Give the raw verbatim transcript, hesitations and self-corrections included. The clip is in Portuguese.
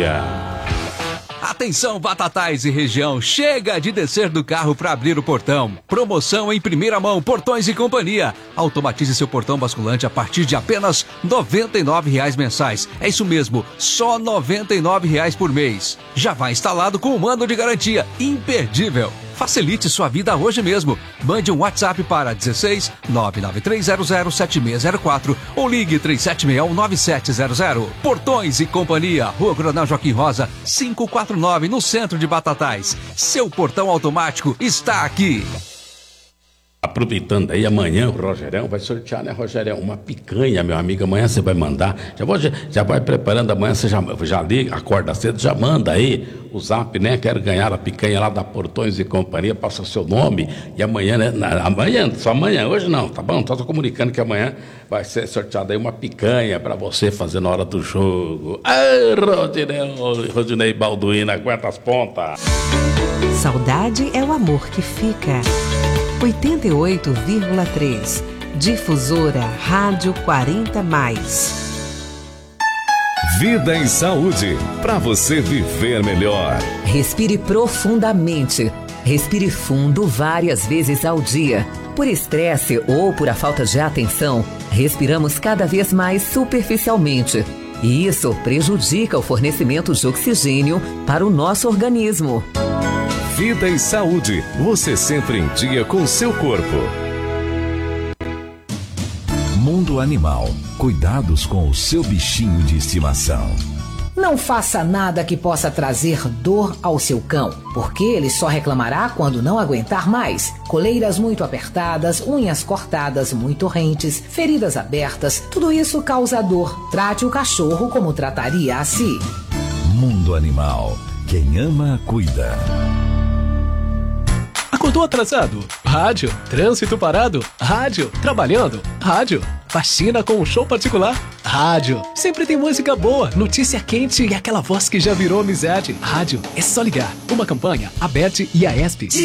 Atenção, Batatais e região, chega de descer do carro para abrir o portão. Promoção em primeira mão, Portões e Companhia. Automatize seu portão basculante a partir de apenas noventa e nove reais mensais. É isso mesmo, só noventa e nove reais por mês. Já vai instalado com um mando de garantia imperdível. Facilite sua vida hoje mesmo. Mande um WhatsApp para dezesseis nove nove três zero zero sete seis zero quatro ou ligue três sete seis um nove sete zero zero. Portões e Companhia, Rua Coronel Joaquim Rosa, quinhentos e quarenta e nove, no centro de Batatais. Seu portão automático está aqui. Aproveitando aí, amanhã o Rogerão vai sortear, né, Rogerão? Uma picanha, meu amigo. Amanhã você vai mandar. Já, vou, já vai preparando, amanhã você já, já liga, acorda cedo, já manda aí o zap, né? Quero ganhar a picanha lá da Portões e Companhia, passa o seu nome. E amanhã, né? Na, amanhã, só amanhã, hoje não, tá bom? Só tô comunicando que amanhã vai ser sorteada aí uma picanha pra você fazer na hora do jogo. Ai, Rodinei, Rodinei Balduino, aguenta as pontas. Saudade é o amor que fica. oitenta e oito vírgula três. Difusora Rádio quarenta mais. Vida em saúde, para você viver melhor. Respire profundamente. Respire fundo várias vezes ao dia. Por estresse ou por a falta de atenção, respiramos cada vez mais superficialmente. E isso prejudica o fornecimento de oxigênio para o nosso organismo. Vida e saúde, você sempre em dia com seu corpo. Mundo Animal, cuidados com o seu bichinho de estimação. Não faça nada que possa trazer dor ao seu cão, porque ele só reclamará quando não aguentar mais. Coleiras muito apertadas, unhas cortadas, muito rentes, feridas abertas, tudo isso causa dor. Trate o cachorro como trataria a si. Mundo Animal, quem ama, cuida. Acordou atrasado? Rádio. Trânsito parado? Rádio. Trabalhando? Rádio. Faxina com um show particular? Rádio. Sempre tem música boa, notícia quente e aquela voz que já virou amizade. Rádio. É só ligar. Uma campanha, a B E T e a E S P.